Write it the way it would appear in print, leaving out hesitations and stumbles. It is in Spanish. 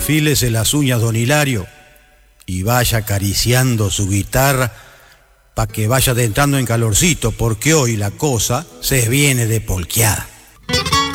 afílese las uñas, don Hilario, y vaya acariciando su guitarra para que vaya entrando en calorcito, porque hoy la cosa se viene de polqueada.